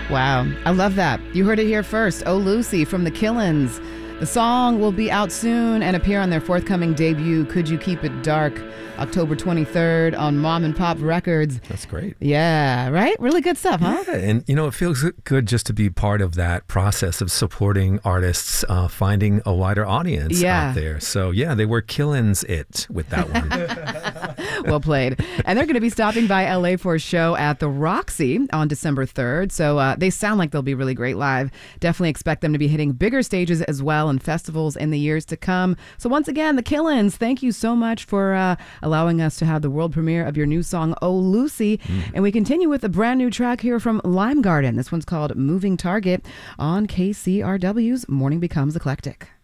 Wow, I love that. You heard it here first. Oh, Lucy from the Killins. The song will be out soon and appear on their forthcoming debut, Could You Keep It Dark, October 23rd on Mom and Pop Records. That's great. Yeah, right? Really good stuff, huh? Yeah, and it feels good just to be part of that process of supporting artists, finding a wider audience out there. So yeah, they were killins it with that one. Well played. And they're going to be stopping by LA for a show at the Roxy on December 3rd. So they sound like they'll be really great live. Definitely expect them to be hitting bigger stages as well and festivals in the years to come. So once again, the Killins, thank you so much for allowing us to have the world premiere of your new song, Oh Lucy. And we continue with a brand new track here from Lime Garden. This one's called Moving Target on KCRW's Morning Becomes Eclectic.